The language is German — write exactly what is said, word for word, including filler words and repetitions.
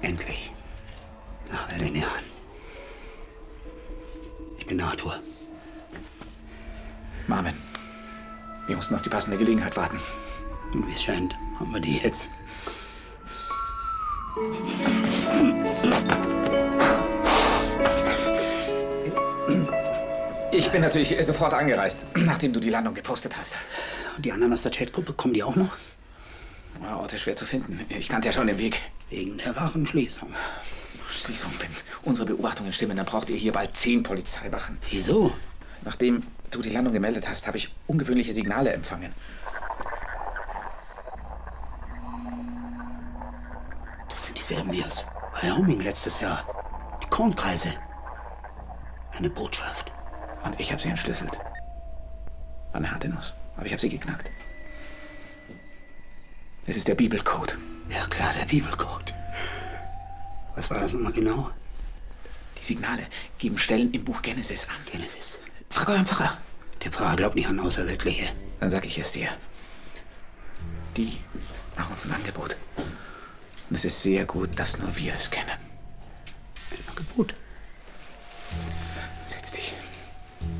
Endlich. Nach all den Jahren. Ich bin Arthur. Marvin, wir mussten auf die passende Gelegenheit warten. Und wie es scheint, haben wir die jetzt. Ich bin natürlich sofort angereist, nachdem du die Landung gepostet hast. Und die anderen aus der Chatgruppe, kommen die auch noch? Ja, Orte schwer zu finden. Ich kannte ja schon den Weg. Wegen der Wachenschließung. Schließung, wenn unsere Beobachtungen stimmen, dann braucht ihr hier bald zehn Polizeiwachen. Wieso? Nachdem du die Landung gemeldet hast, habe ich ungewöhnliche Signale empfangen. Das sind dieselben wie aus Wyoming letztes Jahr. Die Kornkreise. Eine Botschaft. Und ich habe sie entschlüsselt. War eine harte Nuss, aber ich habe sie geknackt. Es ist der Bibelcode. Ja klar, der Bibelcode. Was war das nochmal genau? Die Signale geben Stellen im Buch Genesis an. Genesis. Frag euren Pfarrer. Der Pfarrer glaubt nicht an Außerweltliche. Dann sag ich es dir. Die machen uns ein Angebot. Und es ist sehr gut, dass nur wir es kennen. Ein Angebot?